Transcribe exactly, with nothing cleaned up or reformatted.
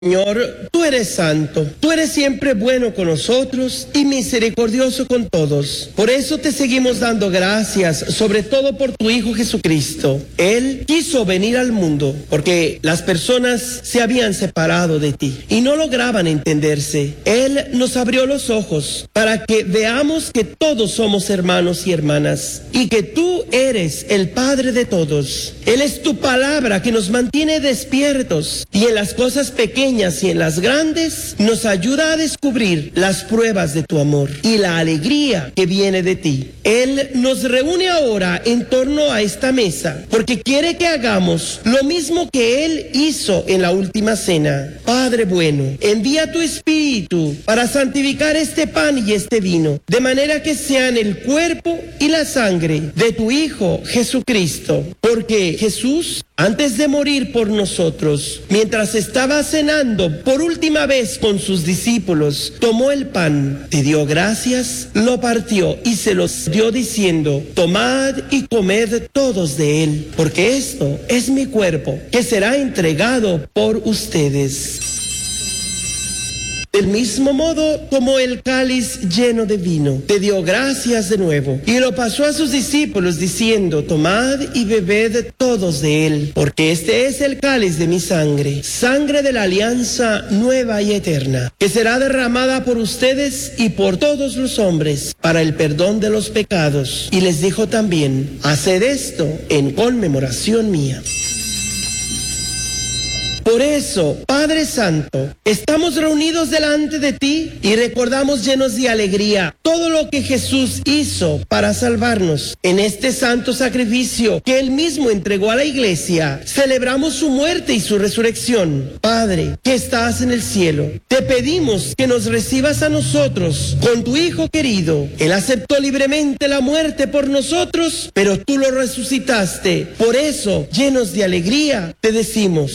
Señor, tú eres santo, tú eres siempre bueno con nosotros y misericordioso con todos. Por eso te seguimos dando gracias, sobre todo por tu Hijo Jesucristo. Él quiso venir al mundo porque las personas se habían separado de ti y no lograban entenderse. Él nos abrió los ojos para que veamos que todos somos hermanos y hermanas y que tú eres el Padre de todos. Él es tu palabra que nos mantiene despiertos y en las cosas pequeñas y en las grandes nos ayuda a descubrir las pruebas de tu amor y la alegría que viene de ti. Él nos reúne ahora en torno a esta mesa porque quiere que hagamos lo mismo que Él hizo en la última cena. Padre bueno, envía tu Espíritu para santificar este pan y este vino, de manera que sean el cuerpo y la sangre de tu Hijo Jesucristo. Porque Jesús, antes de morir por nosotros, mientras estaba cenando por última vez con sus discípulos, tomó el pan, te dio gracias, lo partió y se los dio diciendo: tomad y comed todos de él, porque esto es mi cuerpo, que será entregado por ustedes. Del mismo modo tomó el cáliz lleno de vino, te dio gracias de nuevo y lo pasó a sus discípulos diciendo: tomad y bebed todos de él, porque este es el cáliz de mi sangre, sangre de la alianza nueva y eterna, que será derramada por ustedes y por todos los hombres para el perdón de los pecados. Y les dijo también: haced esto en conmemoración mía. Por eso, Padre Santo, estamos reunidos delante de ti y recordamos llenos de alegría todo lo que Jesús hizo para salvarnos. En este santo sacrificio que Él mismo entregó a la iglesia, celebramos su muerte y su resurrección. Padre, que estás en el cielo, te pedimos que nos recibas a nosotros con tu Hijo querido. Él aceptó libremente la muerte por nosotros, pero tú lo resucitaste. Por eso, llenos de alegría, te decimos: